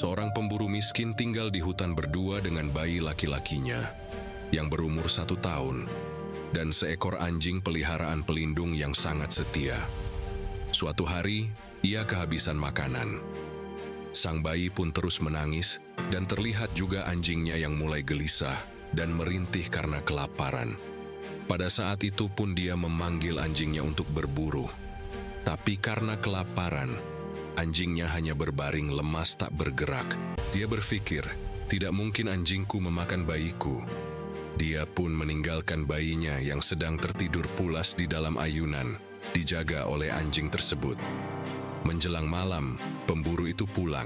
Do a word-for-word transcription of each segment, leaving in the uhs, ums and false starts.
Seorang pemburu miskin tinggal di hutan berdua dengan bayi laki-lakinya yang berumur satu tahun dan seekor anjing peliharaan pelindung yang sangat setia. Suatu hari, ia kehabisan makanan. Sang bayi pun terus menangis dan terlihat juga anjingnya yang mulai gelisah dan merintih karena kelaparan. Pada saat itu pun dia memanggil anjingnya untuk berburu. Tapi karena kelaparan, anjingnya hanya berbaring lemas tak bergerak. Dia berpikir, tidak mungkin anjingku memakan bayiku. Dia pun meninggalkan bayinya yang sedang tertidur pulas di dalam ayunan, dijaga oleh anjing tersebut. Menjelang malam, pemburu itu pulang.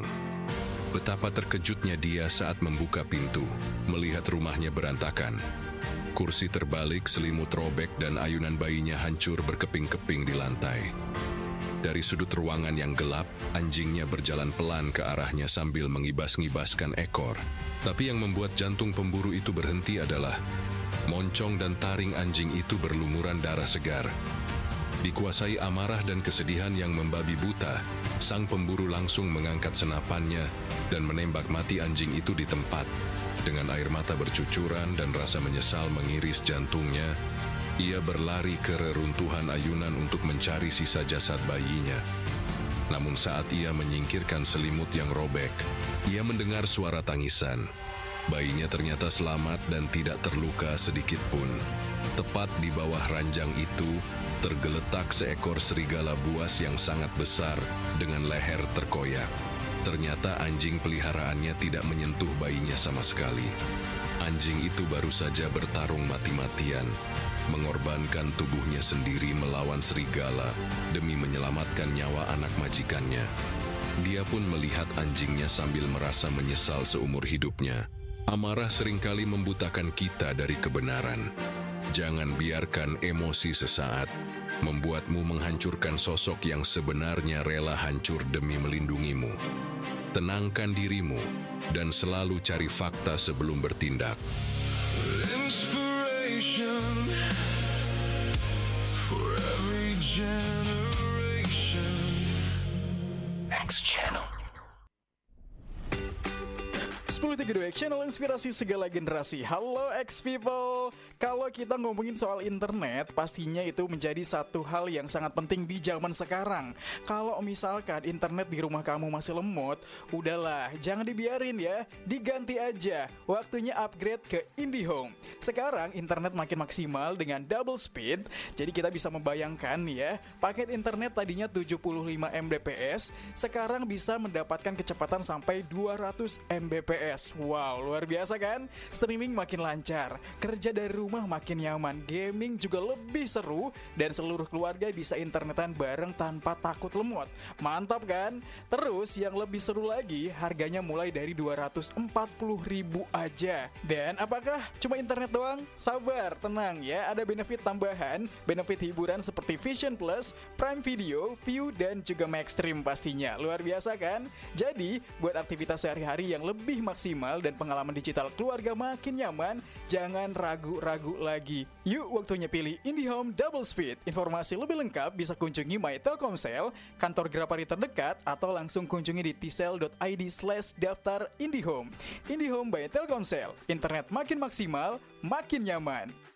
Betapa terkejutnya dia saat membuka pintu, melihat rumahnya berantakan. Kursi terbalik, selimut robek, dan ayunan bayinya hancur berkeping-keping di lantai. Dari sudut ruangan yang gelap, anjingnya berjalan pelan ke arahnya sambil mengibas-ngibaskan ekor. Tapi yang membuat jantung pemburu itu berhenti adalah moncong dan taring anjing itu berlumuran darah segar. Dikuasai amarah dan kesedihan yang membabi buta, sang pemburu langsung mengangkat senapannya dan menembak mati anjing itu di tempat. Dengan air mata bercucuran dan rasa menyesal mengiris jantungnya, ia berlari ke reruntuhan ayunan untuk mencari sisa jasad bayinya. Namun saat ia menyingkirkan selimut yang robek, ia mendengar suara tangisan. Bayinya ternyata selamat dan tidak terluka sedikit pun. Tepat di bawah ranjang itu, tergeletak seekor serigala buas yang sangat besar dengan leher terkoyak. Ternyata anjing peliharaannya tidak menyentuh bayinya sama sekali. Anjing itu baru saja bertarung mati-matian, mengorbankan tubuhnya sendiri melawan serigala demi menyelamatkan nyawa anak majikannya. Dia pun melihat anjingnya sambil merasa menyesal seumur hidupnya. Amarah seringkali membutakan kita dari kebenaran. Jangan biarkan emosi sesaat membuatmu menghancurkan sosok yang sebenarnya rela hancur demi melindungimu. Tenangkan dirimu dan selalu cari fakta sebelum bertindak. Inspiration for every generation. X Channel. sepuluh tiga puluh dua Channel inspirasi segala generasi. Halo X people. Kalau kita ngomongin soal internet, pastinya itu menjadi satu hal yang sangat penting di zaman sekarang. Kalau misalkan internet di rumah kamu masih lemot, udahlah, jangan dibiarin ya, diganti aja. Waktunya upgrade ke IndiHome. Sekarang internet makin maksimal dengan double speed, jadi kita bisa membayangkan ya, paket internet tadinya tujuh puluh lima megabit per second, sekarang bisa mendapatkan kecepatan sampai dua ratus megabit per second. Wow, luar biasa kan? Streaming makin lancar, kerja dari rumah makin nyaman, gaming juga lebih seru, dan seluruh keluarga bisa internetan bareng tanpa takut lemot. Mantap kan? Terus yang lebih seru lagi, harganya mulai dari dua ratus empat puluh ribu aja. Dan apakah cuma internet doang? Sabar, tenang ya, ada benefit tambahan, benefit hiburan seperti Vision Plus, Prime Video, View, dan juga Maxstream pastinya. Luar biasa kan? Jadi, buat aktivitas sehari-hari yang lebih maksimal dan pengalaman digital keluarga makin nyaman, jangan ragu-ragu lagi. Yuk, waktunya pilih IndiHome Double Speed. Informasi lebih lengkap bisa kunjungi My Telkomsel, kantor Grapari terdekat, atau langsung kunjungi di tsel dot id slash daftar IndiHome. IndiHome by Telkomsel, internet makin maksimal, makin nyaman.